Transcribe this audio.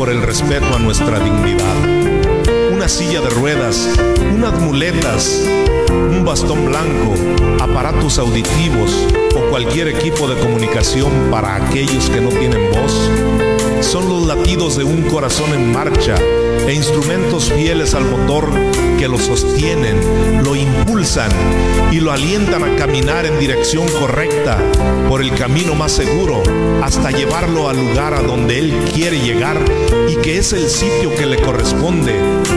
por el respeto a nuestra dignidad. Una silla de ruedas, unas muletas, un bastón blanco, aparatos auditivos o cualquier equipo de comunicación para aquellos que no tienen voz son los latidos de un corazón en marcha e instrumentos fieles al motor que lo sostienen, lo impulsan y lo alientan a caminar en dirección correcta por el camino más seguro hasta llevarlo al lugar a donde él quiere llegar y que es el sitio que le corresponde